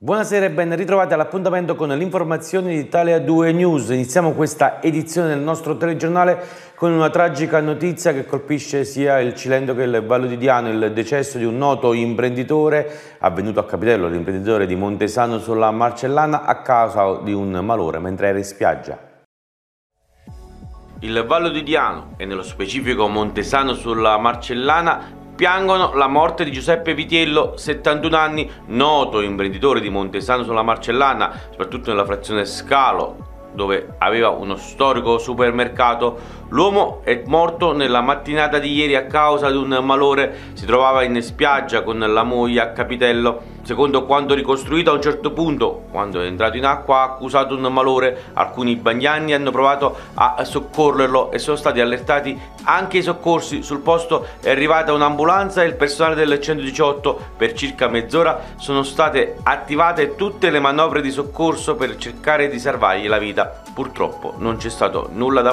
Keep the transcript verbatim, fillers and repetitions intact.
Buonasera e ben ritrovati all'appuntamento con le informazioni di Italia due News. Iniziamo questa edizione del nostro telegiornale con una tragica notizia che colpisce sia il Cilento che il Vallo di Diano, il decesso di un noto imprenditore avvenuto a Capitello, l'imprenditore di Montesano sulla Marcellana, a causa di un malore mentre era in spiaggia. Il Vallo di Diano e nello specifico Montesano sulla Marcellana piangono la morte di Giuseppe Vitiello, settantuno anni, noto imprenditore di Montesano sulla Marcellana, soprattutto nella frazione Scalo, dove aveva uno storico supermercato. L'uomo è morto nella mattinata di ieri a causa di un malore. Si trovava in spiaggia con la moglie a Capitello. Secondo quanto ricostruito, a un certo punto, quando è entrato in acqua, ha accusato un malore. Alcuni bagnanti hanno provato a soccorrerlo e sono stati allertati anche i soccorsi. Sul posto è arrivata un'ambulanza e il personale del centodiciotto. Per circa mezz'ora sono state attivate tutte le manovre di soccorso per cercare di salvargli la vita. Purtroppo non c'è stato nulla da